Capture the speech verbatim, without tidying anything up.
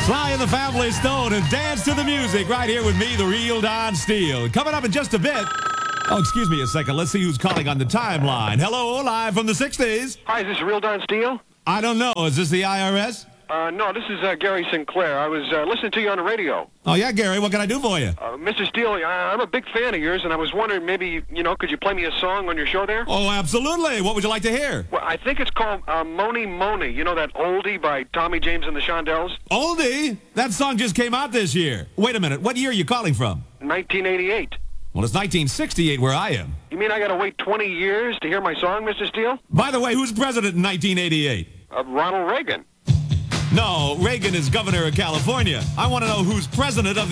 Sly and the Family Stone and dance to the music right here with me, the real Don Steele. Coming up in just a bit. Oh, excuse me a second. Let's see who's calling on the timeline. Hello, live from the sixties. Hi, is this Real Don Steele? I don't know. Is this the I R S? Uh, no, this is uh, Gary Sinclair. I was uh, listening to you on the radio. Oh, yeah, Gary. What can I do for you? Uh, Mister Steele, I- I'm a big fan of yours, and I was wondering maybe, you know, could you play me a song on your show there? Oh, absolutely. What would you like to hear? Well, I think it's called uh, Moni Moni. You know that oldie by Tommy James and the Shondells? Oldie? That song just came out this year. Wait a minute. What year are you calling from? nineteen eighty-eight. Well, it's nineteen sixty-eight where I am. You mean I got to wait twenty years to hear my song, Mister Steele? By the way, who's president in nineteen eighty-eight? Uh, Ronald Reagan. No, Reagan is governor of California. I want to know who's president of the